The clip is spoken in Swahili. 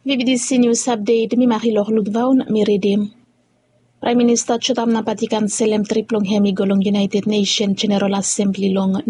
VBDC News Update, mi Marie-Laure Lugvaun, mi redim. Prime Minister Chutam Napati Kanselem Triplong Hemi Golong United Nations General Assembly Long